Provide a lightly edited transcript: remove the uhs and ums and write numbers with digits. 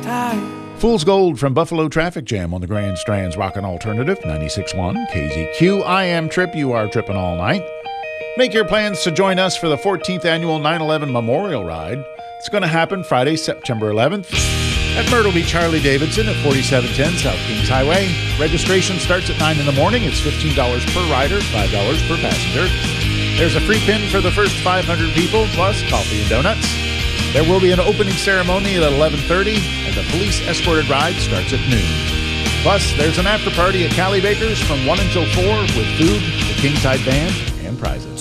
Fool's Gold from Buffalo Traffic Jam on the Grand Strand's Rockin' Alternative, 96.1 KZQ. I am Trip, you are tripping all night. Make your plans to join us for the 14th annual 9/11 Memorial Ride. It's going to happen Friday, September 11th at Myrtle Beach Harley-Davidson at 4710 South Kings Highway. Registration starts at 9 in the morning. It's $15 per rider, $5 per passenger. There's a free pin for the first 500 people, plus coffee and donuts. There will be an opening ceremony at 11:30, and the police-escorted ride starts at noon. Plus, there's an after-party at Callie Baker's from 1 until 4 with food, the King Tide Band, and prizes.